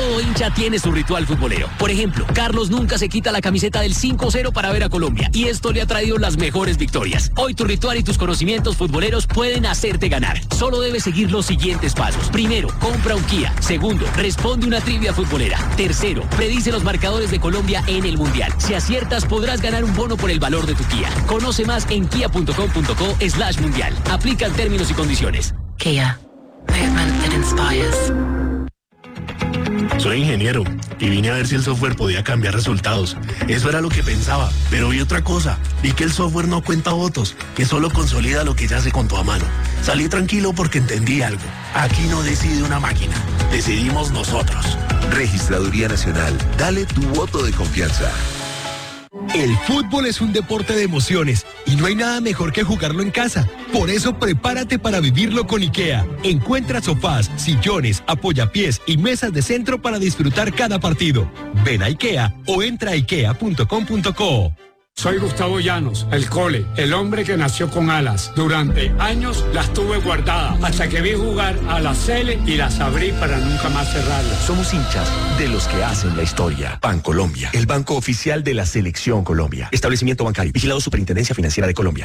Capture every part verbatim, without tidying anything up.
Todo hincha tiene su ritual futbolero. Por ejemplo, Carlos nunca se quita la camiseta del cinco cero para ver a Colombia, y esto le ha traído las mejores victorias. Hoy tu ritual y tus conocimientos futboleros pueden hacerte ganar. Solo debes seguir los siguientes pasos. Primero, compra un Kia. Segundo, responde una trivia futbolera. Tercero, predice los marcadores de Colombia en el Mundial. Si aciertas, podrás ganar un bono por el valor de tu Kia. Conoce más en kia punto com punto co slash mundial. Aplican términos y condiciones. Kia. Movement that inspires. Soy ingeniero y vine a ver si el software podía cambiar resultados. Eso era lo que pensaba, pero vi otra cosa. Vi que el software no cuenta votos, que solo consolida lo que ya se contó a mano. Salí tranquilo porque entendí algo. Aquí no decide una máquina, decidimos nosotros. Registraduría Nacional, dale tu voto de confianza. El fútbol es un deporte de emociones y no hay nada mejor que jugarlo en casa. Por eso prepárate para vivirlo con IKEA. Encuentra sofás, sillones, apoyapiés y mesas de centro para disfrutar cada partido. Ven a IKEA o entra a ikea punto com punto co. Soy Gustavo Llanos, el Cole, el hombre que nació con alas. Durante años las tuve guardadas hasta que vi jugar a la Cele y las abrí para nunca más cerrarlas. Somos hinchas de los que hacen la historia. Bancolombia, el banco oficial de la Selección Colombia. Establecimiento bancario, vigilado Superintendencia Financiera de Colombia.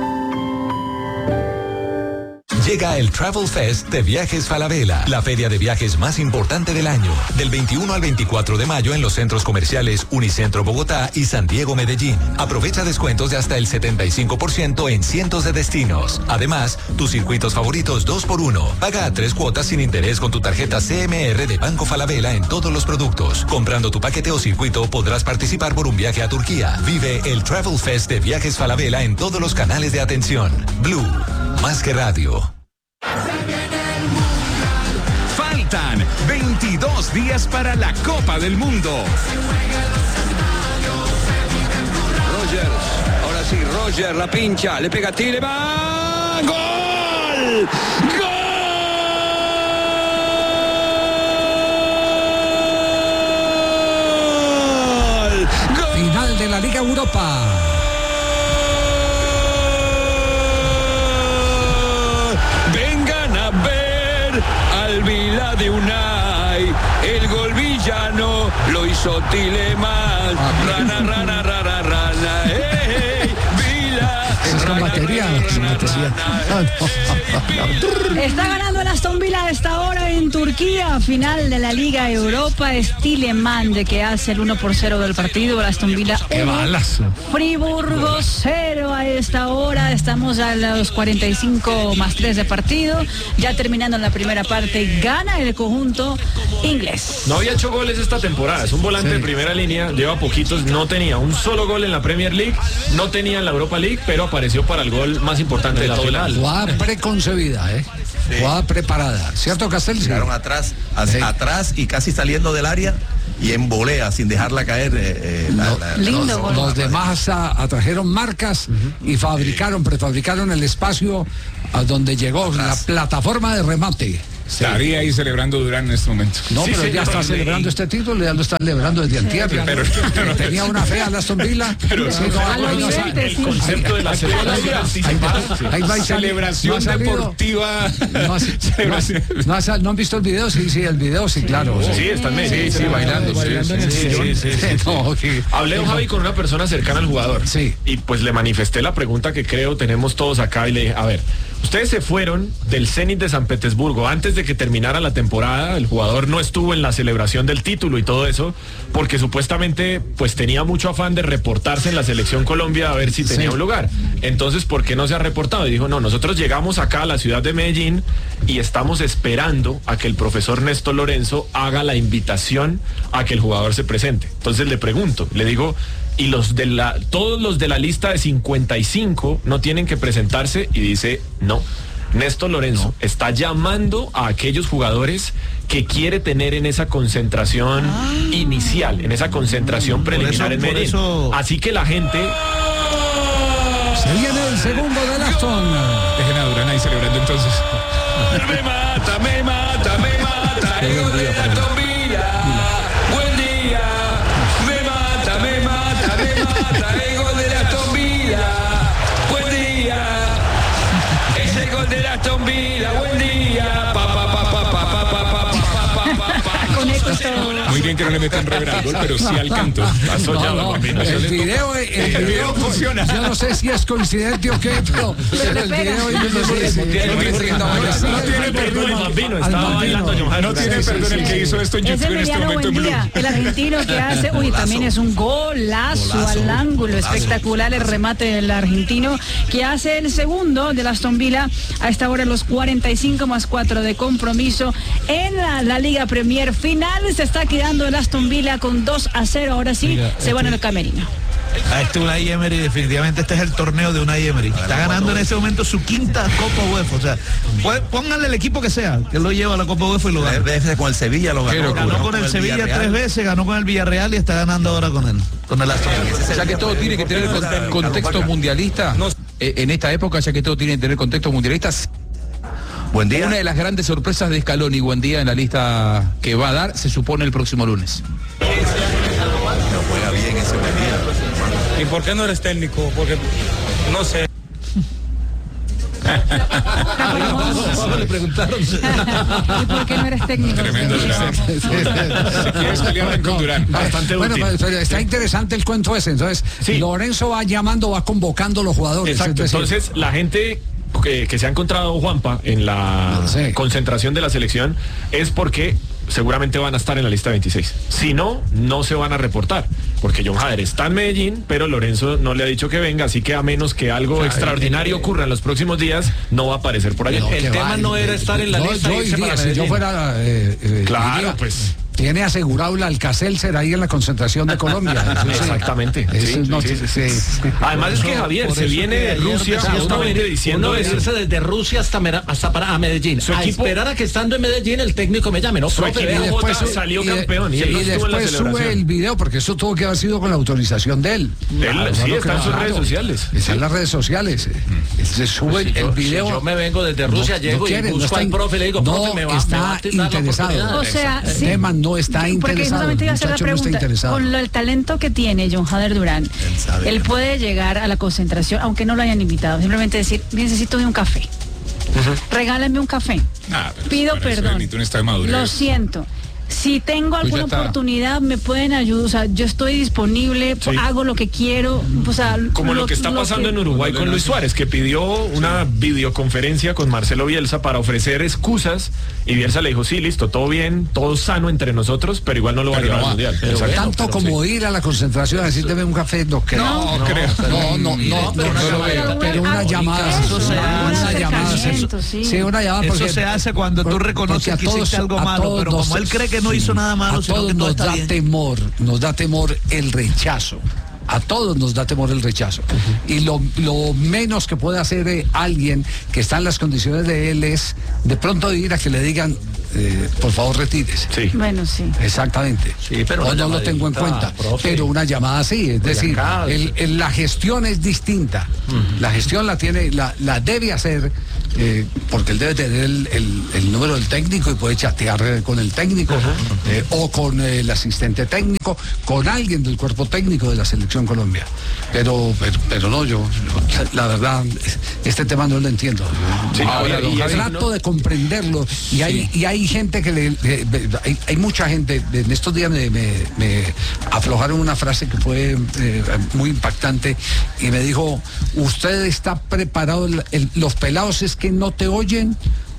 Llega el Travel Fest de Viajes Falabella, la feria de viajes más importante del año. Del veintiuno al veinticuatro de mayo en los centros comerciales Unicentro Bogotá y San Diego Medellín. Aprovecha descuentos de hasta el setenta y cinco por ciento en cientos de destinos. Además, tus circuitos favoritos dos por uno. Paga a tres cuotas sin interés con tu tarjeta C M R de Banco Falabella en todos los productos. Comprando tu paquete o circuito podrás participar por un viaje a Turquía. Vive el Travel Fest de Viajes Falabella en todos los canales de atención. Blue, más que radio. Faltan veintidós días para la Copa del Mundo. Roger, ahora sí, Roger la pincha, le pega a Tielemans. ¡Gol! ¡Gol! Final de la Liga Europa. Al Vila de Unai, el gol villano lo hizo Tielemans. Rana, rana, rana, rana, hey, Vila. Es con batería, sin batería. Está ganando el Aston Villa a esta hora en Turquía, final de la Liga Europa. Es Tielemans de que hace el uno por cero del partido. El Aston Villa ¡qué balas! Friburgo cero a esta hora. Estamos a los cuarenta y cinco más tres de partido. Ya terminando la primera parte, gana el conjunto inglés. No había hecho goles esta temporada. Es un volante sí. de primera línea. Lleva poquitos. No tenía un solo gol en la Premier League. No tenía en la Europa League, pero apareció para el gol más importante de, de todo el año. Jugada preconcebida, ¿eh? Sí. Jugada preparada. ¿Cierto, Castel? Llegaron atrás, hacia, sí. atrás y casi saliendo del área y en volea, sin dejarla caer. Eh, eh, la, no, la, lindo, los, los demás a, atrajeron marcas uh-huh. y fabricaron, sí. prefabricaron el espacio a donde llegó atrás. La plataforma de remate. Sí. Estaría ahí celebrando Durán en este momento. No, sí, pero sí, ya está celebrando este título, ya lo está celebrando desde antier. Sí, pero, pero tenía una fe a la Aston Villa. Pero sí, no, no, no, no, el concepto de la celebración deportiva. ¿No han visto el video? Sí, sí, el video, sí, claro. Sí, están sí, sí, bailando. Hablé, Javi, con una persona cercana al jugador. Sí. Y pues le manifesté la pregunta que creo tenemos todos acá y le dije, a ver, ustedes se fueron del Zenit de San Petersburgo antes de que terminara la temporada. El jugador no estuvo en la celebración del título y todo eso porque supuestamente pues tenía mucho afán de reportarse en la selección Colombia a ver si tenía sí. un lugar. Entonces, ¿por qué no se ha reportado? Y dijo, no, nosotros llegamos acá a la ciudad de Medellín y estamos esperando a que el profesor Néstor Lorenzo haga la invitación a que el jugador se presente. Entonces le pregunto, le digo, y los de la, todos los de la lista de cincuenta y cinco no tienen que presentarse, y dice, no. Néstor Lorenzo no. está llamando a aquellos jugadores que quiere tener en esa concentración ah. inicial, en esa concentración preliminar en Medellín. Eso... Así que la gente... Se viene el segundo del Aston. Dejen a Durán ahí celebrando entonces. Me mata, me mata, me mata. Ego de Aston Villa. Buen día. Me mata, me mata, me mata. Ego de Aston Villa. Buen día. Ese gol de Aston Villa. Buen día. Pa, pa, pa, pa, pa, pa, pa, pa, pa, pa, pa, pa. Con esto es todo. Muy bien que no le meten rever al gol, pero sí al canto. Pasó No, ya, no, Bambino. el video, el El video funciona. Yo no sé si es coincidente o qué, pero, pero el video yo no sé si- No tiene perdón. Bambino, estaba Al Bambino. bailando John Jairo. No tiene sí, perdón sí, el que sí. hizo esto en Es YouTube en este Emiliano momento en Blue. Buendía, el argentino que hace, uy, también es un golazo, Golazo, al ángulo, golazo. espectacular el remate del argentino, que hace el segundo del Aston Villa a esta hora los cuarenta y cinco más cuatro de compromiso en la, la Liga Premier. Final se está quedando el Aston Villa con dos a cero, ahora sí, Mira, se van al camerino. A este Unai Emery, definitivamente este es el torneo de Unai Emery. Está ganando en ese momento su quinta Copa UEFA. O sea, puede- pónganle el equipo que sea, que lo lleva a la Copa UEFA y lo gana. Veces con el Sevilla lo ganó. Ganó con el Sevilla tres veces, ganó con el Villarreal y está ganando ahora con el, con el Aston Villa. Ya que todo tiene que tener con- contexto mundialista, eh, en esta época, ya que todo tiene que tener contexto mundialista, Buen día. una de las grandes sorpresas de Scaloni, buen día en la lista que va a dar, se supone el próximo lunes. No juega bien ese buen día. ¿Y por qué no eres técnico? Porque no sé. Le preguntaron. ¿Y por qué no eres técnico? Tremendo Durán. Si quieres pelear, ven con Durán. Bastante Bueno, útil. pero, pero está interesante el cuento ese. Entonces, Sí. Lorenzo va llamando, va convocando a los jugadores. Exacto, es decir, entonces la gente que, que se ha encontrado Juanpa en la Sí. concentración de la selección es porque seguramente van a estar en la lista veintiséis. Si no, no se van a reportar, porque John Hader está en Medellín, pero Lorenzo no le ha dicho que venga, así que a menos que algo extraordinario ocurra en los próximos días, no va a aparecer por allá. no, el que tema va, no era estar en la yo- lista yo y irse iría, para si yo Medellín. fuera, eh, eh, Claro, iría. pues. Tiene asegurado el Alcacelser ahí en la concentración de Colombia. Eso sí. Exactamente. Eso Sí, no- sí, sí, sí. sí. Además es que Javier por se eso viene que de ayer Rusia empezamos a justamente Uno diciendo eso. venirse desde Rusia hasta, Mera- hasta para a Medellín. Su a equipo- esperar a que estando en Medellín el técnico me llame. No, Su profe, equipo vea, Bogotá pues, salió y de- campeón y, y él no estuvo en la después sube celebración. el video, porque eso tuvo que haber sido con la autorización de él. Él, Claro, sí, claro, está en sus claro. redes sociales. Está en las redes sociales. Se sube si el yo- video. si yo me vengo desde Rusia, llego y quiere, busco está al in- profe y le digo, no profe, me va- me está va a dar la interesado. oportunidad. O sea, el sí. tema no está Porque interesado. justamente iba a hacer la el muchacho no está pregunta, interesado. con lo- el talento que tiene John Hader Durán, sabe él que- puede llegar a la concentración, aunque no lo hayan invitado, simplemente decir, necesito de un café. Regálame un café. Ah, pero Pido para eso perdón. necesito un estado de madurez. Lo siento. Si tengo Pues ya alguna está. oportunidad, me pueden ayudar. O sea, yo estoy disponible, Sí. hago lo que quiero. O sea, Como lo que está pasando en Uruguay con Luis Suárez, que pidió una videoconferencia con Marcelo Bielsa para ofrecer excusas y Bielsa le dijo, sí, listo, todo bien, todo sano entre nosotros, pero igual no lo va a Pero llevar no al va. mundial. Pero Exacto, tanto pero como sí. ir a la concentración a decir, deme un café, no creo. No, creo. No, no, no, no, pero no una lo veo. llamada. Pero una Ah, llamada. eso se una hace. llamada. Acercamiento, sí. Sí, una llamada. Eso porque- se hace cuando tú porque reconoces a que hiciste algo a malo, todos pero como él cree que no hizo nada malo, a sino todos que todo nos está da bien. temor, nos da temor el rechazo. A todos nos da temor el rechazo. Y lo, lo menos que puede hacer eh, alguien que está en las condiciones de él es de pronto ir a que le digan, eh, por favor, retírese. Sí. Bueno, sí. Exactamente. Sí, pero o una no lo tengo en llamadita, cuenta. profe. Pero una llamada sí, es Oye, decir, acá, el- el- la gestión es distinta. La gestión la tiene, la, la debe hacer, eh, porque él debe tener el, el- el número del técnico y puede chatear eh, con el técnico eh, o con eh, el asistente técnico, con alguien del cuerpo técnico de la selección Colombia. Pero, pero, pero no, yo, yo, la verdad, este tema no lo entiendo. Sí, Ahora, Javier, y yo eso trato no- de comprenderlo y hay y hay gente que le, le- hay, hay mucha gente en estos días me, me- me aflojaron una frase que fue eh, muy impactante y me dijo, usted está preparado, el- el- los pelados es que no te oyen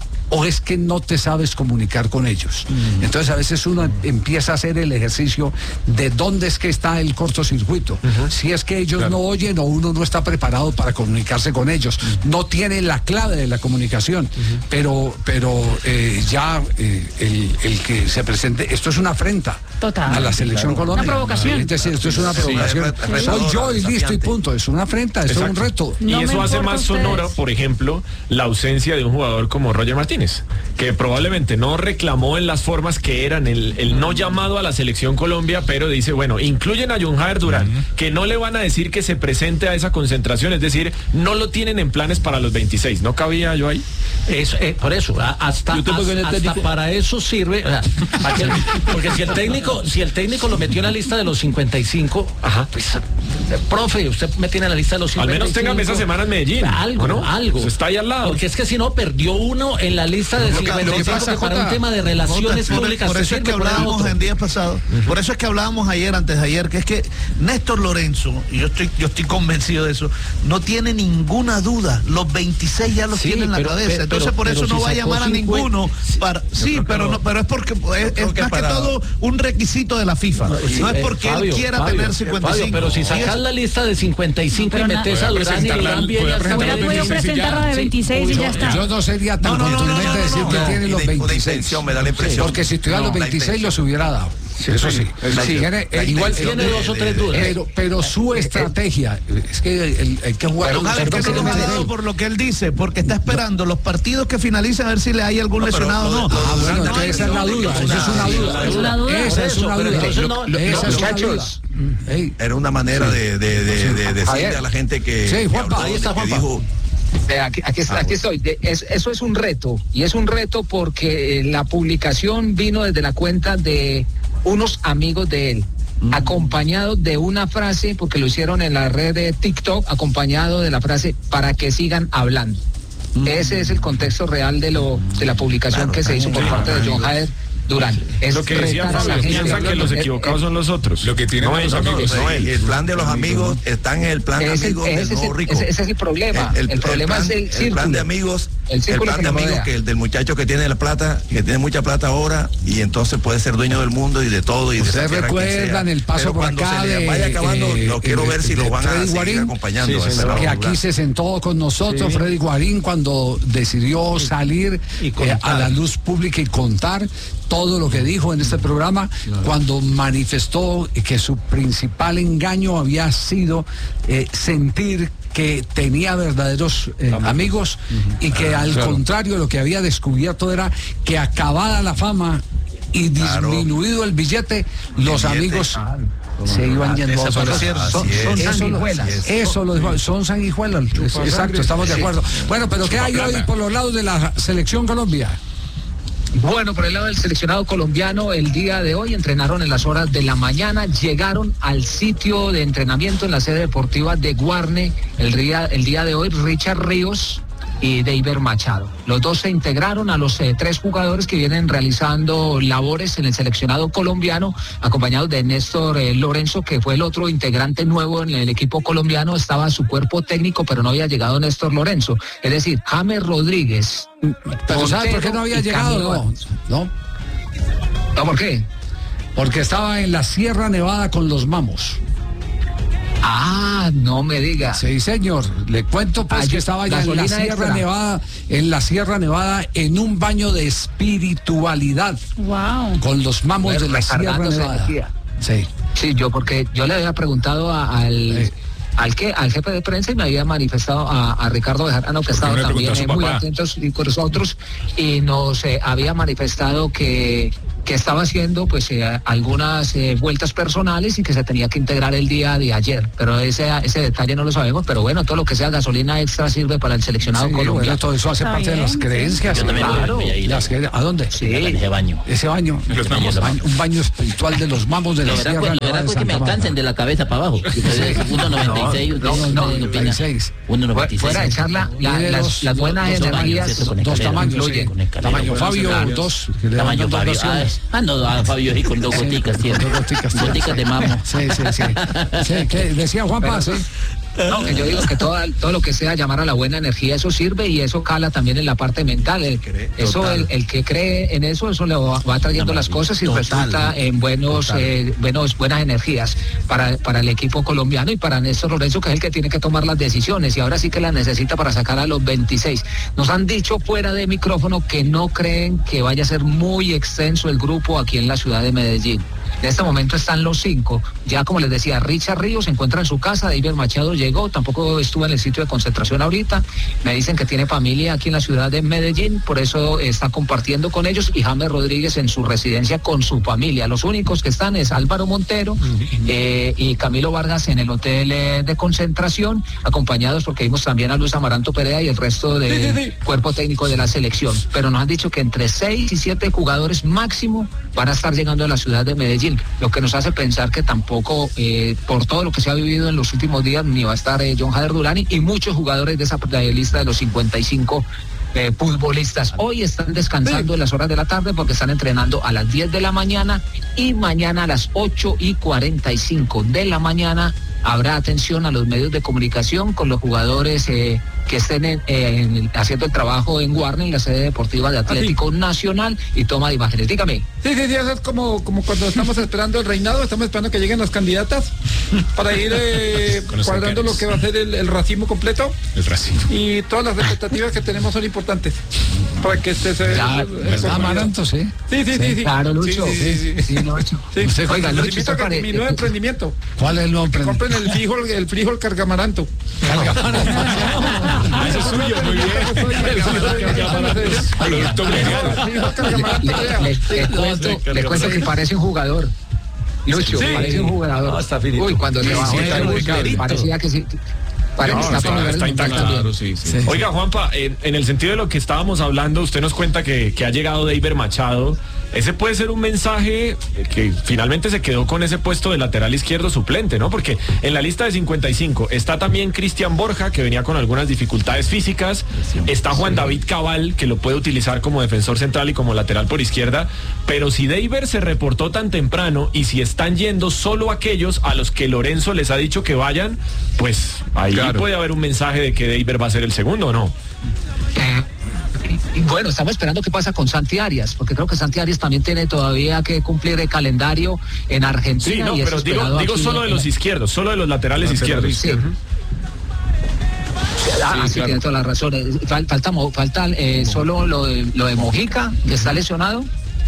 o es que no te sabes comunicar con ellos. Entonces a veces uno empieza a hacer el ejercicio de dónde es que está el cortocircuito. Si es que ellos no oyen o uno no está preparado para comunicarse con ellos, no tiene la clave de la comunicación, pero, pero eh, ya eh, el, el que se presente, esto es una afrenta Total. a la selección Claro. Colombia. Una provocación. Es decir, esto es una Sí, provocación. es re- Soy yo y listo y desafiante. punto. Es una afrenta, esto es un Exacto. reto. Y No eso me hace importa más ustedes. sonora, por ejemplo, la ausencia de un jugador como Roger Martínez, que probablemente no reclamó en las formas que eran el, el no llamado a la selección Colombia, pero dice, bueno, incluyen a John Hader Durán, que no le van a decir que se presente a esa concentración, es decir, no lo tienen en planes para los veintiséis. ¿No cabía yo ahí? Es, eh, por eso, a- hasta, Yo tengo que hasta, el técnico- hasta para eso sirve. O sea, para que el- porque si el técnico, si el técnico lo metió en la lista de los cincuenta y cinco, pues, eh, profe, usted me tiene en la lista de los Al cincuenta y cinco. menos téngame esa semana en Medellín. Algo, ¿no? algo. Pues está ahí al lado. Porque es que si no, perdió uno en la lista de cincuenta y cinco para un tema de relaciones por, públicas. Por eso es que hablábamos en días pasados, por eso es que hablábamos ayer, antes de ayer, que es que Néstor Lorenzo, y yo estoy, yo estoy convencido de eso, no tiene ninguna duda, los veintiséis ya los Sí, tiene en la pero- cabeza, pero- entonces por pero eso no si va a sacó llamar a cincuenta, ninguno para, sí, pero no, pero es porque es, es que más para- que todo un requisito de la FIFA, Sí, no es eh, porque Fabio, él quiera Fabio, tener cincuenta y cinco. Fabio, pero si Sí, sacas es- la lista de cincuenta y cinco y metes a Durán y Durán bien ya está. Hubiera podido presentar la de veintiséis y ya está. Yo no sería tan No, no, no, contundente no, no, decir no, que no. tiene Y los de- una veintiséis. intención, me da la impresión. Porque si tuviera No, los la veintiséis los intención. hubiera dado. Eso sí. La Sí, intención. tiene- La eh, igual intención tiene de- dos o de- tres de- dudas. Pero, pero su estrategia, es que el, el que jugar Pero Javier, que no lo ha dado por lo que él dice, porque está esperando los partidos que finalicen a ver si le hay algún No, pero lesionado o lo- no. lo- Ah, bueno, No, entonces esa es la duda, esa es una duda. Es una duda. Esa es una Por eso, duda. pero no- Esa es una muchachos, duda. Ey, Era una manera de, de, de, de decirle Javier. a la gente que, Sí, que Juanpa, habló, ahí está, que Juanpa. dijo, Eh, Aquí, aquí, está- aquí estoy. De- es- eso es un reto. Y es un reto porque eh, la publicación vino desde la cuenta de unos amigos de él, acompañado de una frase, porque lo hicieron en la red de TikTok, acompañado de la frase para que sigan hablando. Ese es el contexto real de lo de la publicación Claro, que se hizo por claro, parte de John claro. Jader Durán. Es Lo que decía retar a la Fabio, gente. piensan que los Eh, eh, equivocados son los otros. Lo que tienen No los ellos, amigos. no el, él. el plan de los amigos está en el plan de Ese, amigos ese del es nuevo el, rico. ese- ese es el problema. El, problema plan, es el el círculo. plan de amigos, El el, círculo plan que de lo amigos rodea. que el del muchacho que tiene la plata, que tiene mucha plata ahora y entonces puede ser dueño del mundo y de todo y de Ustedes esa tierra, quien recuerdan sea. el paso Pero por cuando acá se le de, vaya acabando, eh, lo quiero eh, ver si de lo van a Freddy seguir Guarín. acompañando. Sí, ese señor. lado que rural. aquí se sentó con nosotros Sí. Freddy Guarín cuando decidió salir y eh, contar. a la luz pública y contar todo lo que dijo en este programa, cuando manifestó que su principal engaño había sido eh, sentir que tenía verdaderos eh, amigos y que al claro. contrario lo que había descubierto era que acabada la fama y Claro. disminuido el billete, los billete. amigos se iban yendo a otras desaparecieron. cosas. Así es. Son Eso lo- sanguijuelas. así es. Eso lo dijo, son sanguijuelas. Es- Exacto, estamos de acuerdo. Bueno, pero ¿qué hay hoy por los lados de la selección Colombia? Bueno, por el lado del seleccionado colombiano, el día de hoy entrenaron en las horas de la mañana, llegaron al sitio de entrenamiento en la sede deportiva de Guarne el día, el día de hoy Richard Ríos y Deiber Machado. Los dos se integraron a los eh, tres jugadores que vienen realizando labores en el seleccionado colombiano, acompañados de Néstor eh, Lorenzo, que fue el otro integrante nuevo en el equipo colombiano. Estaba su cuerpo técnico, pero no había llegado Néstor Lorenzo. Es decir, James Rodríguez. Pero ¿sabes por qué no había Montero y llegado? Camilo No, Vargas. no, ¿No, por qué? porque estaba en la Sierra Nevada con los Mamos. Ah, no me diga. Sí, señor. Le cuento pues Ay, que estaba ya en la gasolina Sierra extra. Nevada, en la Sierra Nevada, en un baño de espiritualidad Wow. con los Mamos Bueno, de la Sierra recargándose Nevada. energía. Sí. Sí, yo porque yo le había preguntado a- al Sí. al que al jefe de prensa y me había manifestado a, a Ricardo Bejarano, que ¿Por qué estaba no le también preguntó a eh, su muy papá? atentos y con nosotros y nos eh, había manifestado que que estaba haciendo pues eh, algunas eh, vueltas personales y que se tenía que integrar el día de ayer, pero ese ese detalle no lo sabemos, pero bueno, todo lo que sea gasolina extra sirve para el seleccionado Sí, colombiano. bueno, todo eso hace Está parte de bien, las sí. creencias. Yo también Claro. voy a ir. Las cre- ¿A dónde? Sí. Ese baño. Ese baño. Los Mamos. Un baño, un baño espiritual de los Mamos de la Lo Sierra verá, pues, lo Nevada verá de pues que me Santa Marta. alcancen de la cabeza para abajo. uno noventa y seis, No, ustedes no, opinan. noventa y seis. uno noventa y seis. Fuera de echar la- la- Tiene las, dos- las buenas dos tamaños, energías. ¿cierto? Con Dos escalera, tamaños, sí. incluye, con escalera. Tamaño Fabio, Claro. dos. que le Tamaño dan dos Fabio. Ah, versiones. ah, no, ah, Fabio sí con dos Sí, goticas con tiene. dos goticas tiene, Goticas sí. de mamo. Sí, sí, sí. Sí, ¿qué decía Juanpa? Sí. No, que yo digo que todo, todo lo que sea llamar a la buena energía, eso sirve y eso cala también en la parte mental. El- eso, el, el que cree en eso, eso le va, va trayendo las cosas y total, resulta en buenos, eh, buenos, buenas energías para, para el equipo colombiano y para Néstor Lorenzo, que es el que tiene que tomar las decisiones y ahora sí que las necesita para sacar a los veintiséis. Nos han dicho fuera de micrófono que no creen que vaya a ser muy extenso el grupo aquí en la ciudad de Medellín. En este momento están los cinco. Ya como les decía, Richard Ríos se encuentra en su casa, Deiber Machado llegó, tampoco estuvo en el sitio de concentración ahorita. Me dicen que tiene familia aquí en la ciudad de Medellín, por eso está compartiendo con ellos y James Rodríguez en su residencia con su familia. Los únicos que están es Álvaro Montero eh, y Camilo Vargas en el hotel eh, de concentración, acompañados porque vimos también a Luis Amaranto Perea y el resto del cuerpo técnico de la selección. Pero nos han dicho que entre seis y siete jugadores máximo van a estar llegando a la ciudad de Medellín, lo que nos hace pensar que tampoco, eh, por todo lo que se ha vivido en los últimos días, ni va a estar eh, John Jader Durán y muchos jugadores de esa de lista de los cincuenta y cinco eh, futbolistas. Hoy están descansando en las horas de la tarde porque están entrenando a las diez de la mañana y mañana a las ocho y cuarenta y cinco de la mañana habrá atención a los medios de comunicación con los jugadores eh, que estén en, en, haciendo el trabajo en Warner, en la sede deportiva de Atlético ¿Ah, sí? Nacional, y toma de imágenes. Dígame. Sí, sí, sí, eso es como, como cuando estamos esperando el reinado, estamos esperando que lleguen las candidatas para ir eh, cuadrando lo que va a ser el, el racimo completo. El racimo. Y todas las expectativas que tenemos son importantes para que este se... Ya, ¿verdad, Amaranto? Sí. Sí, sí, sí. sí, sí. Claro, Lucho. Sí, sí, sí. sí, sí Lucho. Sí. Usted, oiga, Les Lucho, invito a que pare... mi nuevo emprendimiento. ¿Cuál es el nuevo emprendimiento? Compren el frijol, el frijol cargamaranto. Cargamaranto. Eso es suyo, muy bien. Le cuento que parece un jugador. Lucho, Sí. parece un jugador. No, está finito. Uy, cuando se Sí, bajó sí, el bus, sí, parecía que sí. Parece No, que está está, por nivel está mundial intacto. también. Sí, sí. Oiga, Juanpa, en, en el sentido de lo que estábamos hablando, usted nos cuenta que, que ha llegado Deiber Machado. Ese puede ser un mensaje que finalmente se quedó con ese puesto de lateral izquierdo suplente, ¿no? Porque en la lista de cincuenta y cinco está también Cristian Borja, que venía con algunas dificultades físicas. Está Juan David Cabal, que lo puede utilizar como defensor central y como lateral por izquierda. Pero si Deiber se reportó tan temprano y si están yendo solo aquellos a los que Lorenzo les ha dicho que vayan, pues ahí Claro. puede haber un mensaje de que Deiber va a ser el segundo, ¿o no? Eh, y bueno, estamos esperando qué pasa con Santi Arias, porque creo que Santi Arias también tiene todavía que cumplir el calendario en Argentina. Sí, no, y es pero digo, esperado digo aquí solo en- de los izquierdos, solo de los laterales izquierdos. Sí. Ah, sí, claro. tiene toda la razón. Eh, fal- Falta, mo- falta eh, solo lo de, lo de Mojica, que está lesionado.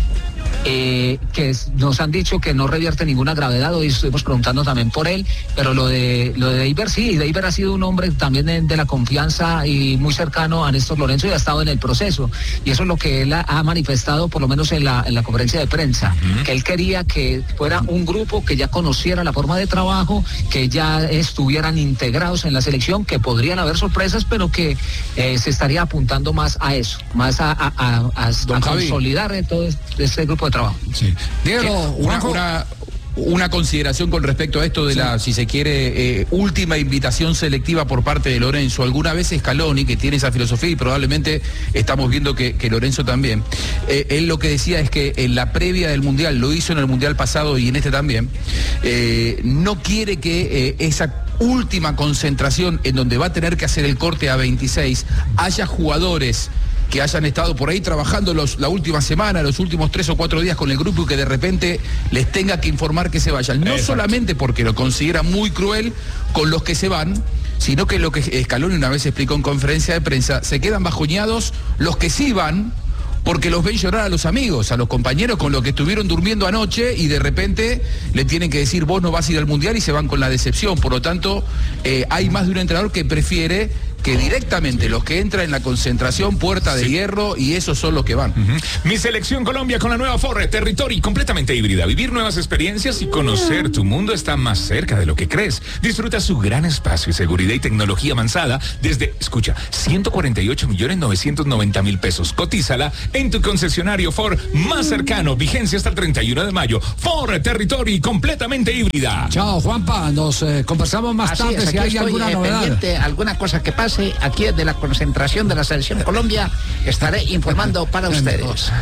Eh, que es- nos han dicho que no revierte ninguna gravedad. Hoy estuvimos preguntando también por él, pero lo de lo de Deiber sí, Deiber ha sido un hombre también de, de la confianza y muy cercano a Néstor Lorenzo y ha estado en el proceso, y eso es lo que él ha, ha manifestado por lo menos en la, en la conferencia de prensa, uh-huh. que él quería que fuera un grupo que ya conociera la forma de trabajo, que ya estuvieran integrados en la selección, que podrían haber sorpresas, pero que eh, se estaría apuntando más a eso, más a, a, a, a, a consolidar eh, todo este, este grupo de trabajo. Sí. Diego, una, una, una consideración con respecto a esto de sí. la, si se quiere, eh, última invitación selectiva por parte de Lorenzo. Alguna vez Scaloni, que tiene esa filosofía, y probablemente estamos viendo que, que Lorenzo también, eh, él lo que decía es que en la previa del Mundial, lo hizo en el Mundial pasado y en este también, eh, no quiere que eh, esa última concentración en donde va a tener que hacer el corte a veintiséis haya jugadores que hayan estado por ahí trabajando los, la última semana, los últimos tres o cuatro días con el grupo y que de repente les tenga que informar que se vayan. No Exacto. solamente porque lo considera muy cruel con los que se van, sino que lo que Scaloni una vez explicó en conferencia de prensa, se quedan bajoneados los que sí van, porque los ven llorar a los amigos, a los compañeros con los que estuvieron durmiendo anoche y de repente le tienen que decir vos no vas a ir al Mundial y se van con la decepción. Por lo tanto, eh, hay más de un entrenador que prefiere que directamente los que entran en la concentración, puerta de sí. hierro, y esos son los que van. Uh-huh. Mi selección Colombia con la nueva Ford Territory, completamente híbrida. Vivir nuevas experiencias y conocer tu mundo está más cerca de lo que crees. Disfruta su gran espacio y seguridad y tecnología avanzada desde, escucha, ciento cuarenta y ocho millones novecientos noventa mil pesos. Cotízala en tu concesionario Ford más cercano. Vigencia hasta el treinta y uno de mayo. Ford Territory, completamente híbrida. Chao, Juanpa. Nos eh, conversamos más Así tarde es, si hay estoy, alguna eh, novedad. Pendiente, alguna cosa que pase aquí desde la concentración de la Selección Colombia, estaré informando para ustedes.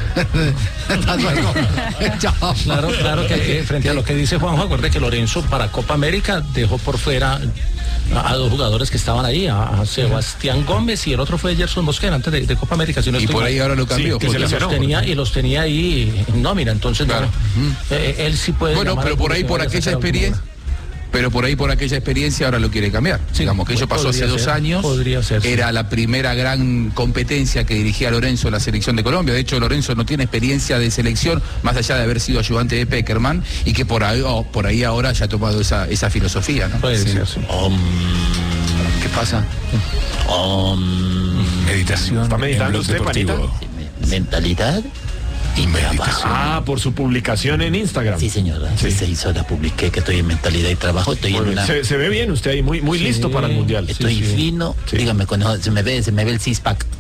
Chao. Claro, claro que eh, frente a lo que dice Juanjo, acuerde que Lorenzo para Copa América dejó por fuera a, a dos jugadores que estaban ahí, a, a Sebastián Gómez y el otro fue Gerson Mosquera antes de, de Copa América. Si no y por ahí ahora lo cambió. Sí, que se los tenía, y los tenía ahí en nómina, entonces claro. no, eh, él sí puede. Bueno, pero por ahí, por aquella experiencia. Pero por ahí, por aquella experiencia, ahora lo quiere cambiar. Sí, digamos que ello pasó hace ser, dos años. Podría ser. Era sí. la primera gran competencia que dirigía Lorenzo en la selección de Colombia. De hecho, Lorenzo no tiene experiencia de selección, más allá de haber sido ayudante de Peckerman, y que por ahí, oh, por ahí ahora ya ha tomado esa, esa filosofía, ¿no? Puede sí. ser, sí. Um, ¿Qué pasa? Um, meditación. ¿Está meditando usted, Panita? Mentalidad. Ah, por su publicación en Instagram. Sí, señora. Sí. seis horas publiqué que estoy en mentalidad y trabajo. Estoy en una... se, se ve bien usted ahí, muy, muy sí, listo para el Mundial. Estoy sí, sí. fino. Sí. Dígame, cuando se me ve, se me ve el six-pack.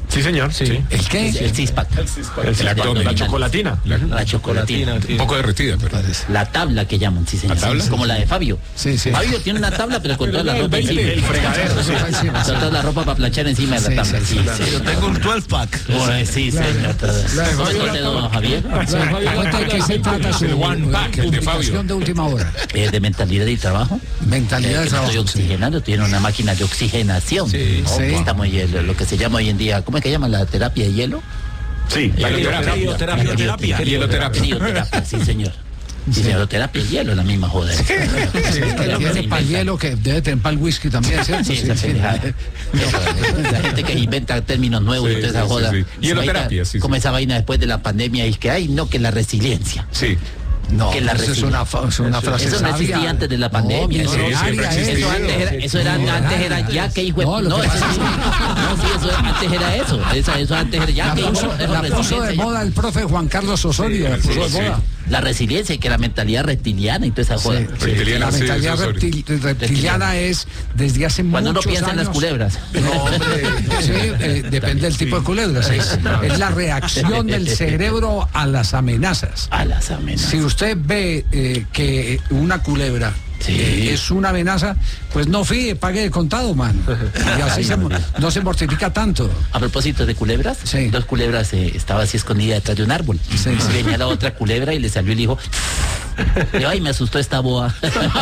Sí, señor. Sí. ¿El qué? El six-pack. El abdomen. La chocolatina. La, la chocolatina. Un poco derretida, pero. La tabla que llaman, sí, señor. ¿La tabla? Como la de Fabio. Sí, sí. Fabio tiene una tabla, pero con toda la ropa encima. El fregadero, sí. Con toda la ropa para planchar encima de la tabla. Sí, sí. Yo tengo un doce pack. Pues sí, señor. ¿Cómo te don Javier? ¿De qué se trata su El one pack, el de Fabio. publicación de última hora? Eh, de mentalidad y trabajo. Mentalidad Eh, de que trabajo. Estoy oxigenando, tiene una máquina de oxigenación. Sí, sí. Estamos en lo que se llama hoy en día, ¿cómo es que llama la terapia de hielo? Sí, la Crioterapia. crioterapia. Crioterapia. Crioterapia, sí, señor. Sí, señor, terapia y hielo, la misma joda. Sí, que tiene para el hielo, que debe tener para el whisky también, ¿cierto? Sí, esa pendejada. La gente que inventa términos nuevos Sí, y toda esa sí, joda. sí, sí. Hieloterapia, sí, sí. Como esa vaina después de la pandemia y que, ay, no, que la resiliencia. Sí. No, que la eso es una, fa- es una frase Eso no existía sabia. antes de la pandemia. No, eso, millonaria, eso, ¿eh? antes era, eso era, No, antes era ya que hijo de... No, lo No, que eso, pasa es sí, no, sí, eso antes era eso. Eso, eso antes era ya La que hijo puso, de la puso de moda el profe Juan Carlos Osorio, la puso de moda. La resiliencia y que la mentalidad reptiliana y toda esa joda. Reptiliana, La sí, mentalidad eso, sorry. reptil- reptiliana es desde hace Cuando uno muchos piensa en las años- culebras. Sí, eh, depende del tipo de culebras. Es, es la reacción del cerebro a las amenazas. A las amenazas. Si usted ve eh, que una culebra eh, es una amenaza, pues no fíe, pague de contado, man. Y así se, no se mortifica tanto. A propósito de culebras, dos culebras eh, estaba así escondida detrás de un árbol. Sí, sí. Venía la otra culebra y le salió el hijo. Y ay, me asustó esta boa.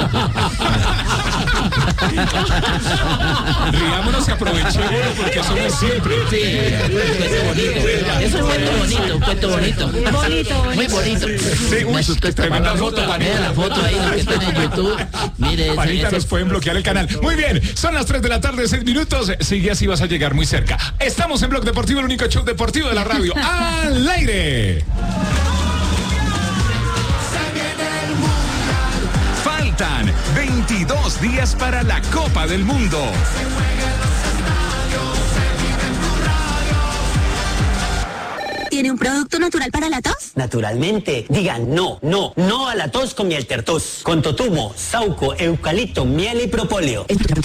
Riámonos y aprovechémoslo porque eso no es siempre. Sí, es bonito. Es un cuento bonito, un cuento bonito. Bonito, Muy bonito. Sí, uy, Me asustó esta tremenda boa. foto, Panita. Mira la foto ahí, lo que está en YouTube. Mire, ese- Panita, ese- nos pueden bloquear el canal. Muy bien, son las tres de la tarde, seis minutos. Sigue así, vas a llegar muy cerca. Estamos en Blog Deportivo, el único show deportivo de la radio. ¡Al aire! Faltan veintidós días para la Copa del Mundo. ¿Tiene un producto natural para la tos? Naturalmente, digan no, no, no a la tos con miel tertos. Con totumo, sauco, eucalipto, miel y propóleo.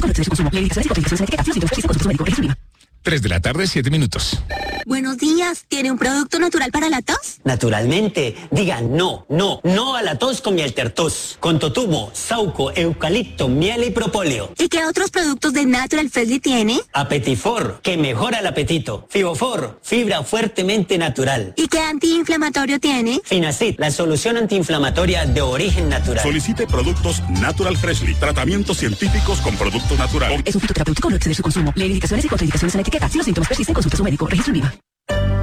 tres de la tarde, siete minutos. Buenos días. ¿Tiene un producto natural para la tos? Naturalmente, digan no, no, no a la tos con miel tertos. Con totumo, sauco, eucalipto, miel y propóleo. ¿Y qué otros productos de Natural Freshly tiene? Apetifor, que mejora el apetito. Fibofor, fibra fuertemente natural. ¿Y qué antiinflamatorio tiene? Finacid, la solución antiinflamatoria de origen natural. Solicite productos Natural Freshly, tratamientos científicos con productos naturales. Es un fitoterapéutico, no exceder su consumo. Lee indicaciones y contraindicaciones en la etiqueta. Si los síntomas persisten, consulte a su médico. Registro en viva.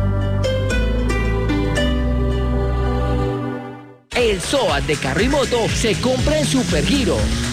El SOAT de carro y moto se compra en Supergiro.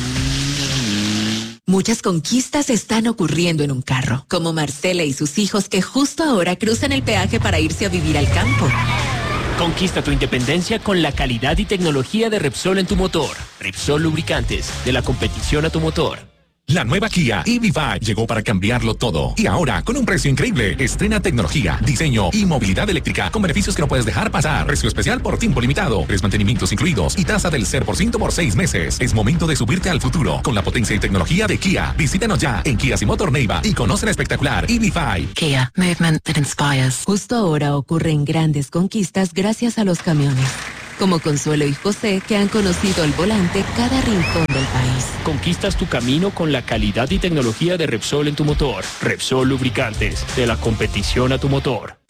Muchas conquistas están ocurriendo en un carro, como Marcela y sus hijos que justo ahora cruzan el peaje para irse a vivir al campo. Conquista tu independencia con la calidad y tecnología de Repsol en tu motor. Repsol Lubricantes, de la competición a tu motor. La nueva Kia E V cinco llegó para cambiarlo todo. Y ahora, con un precio increíble, estrena tecnología, diseño y movilidad eléctrica con beneficios que no puedes dejar pasar. Precio especial por tiempo limitado, tres mantenimientos incluidos y tasa del cero por ciento por seis meses. Es momento de subirte al futuro con la potencia y tecnología de Kia. Visítanos ya en Kia Motor Neiva y conoce la espectacular E V cinco. Kia, movement that inspires. Justo ahora ocurren grandes conquistas gracias a los camiones, como Consuelo y José, que han conocido al volante cada rincón del país. Conquistas tu camino con la calidad y tecnología de Repsol en tu motor. Repsol Lubricantes, de la competición a tu motor.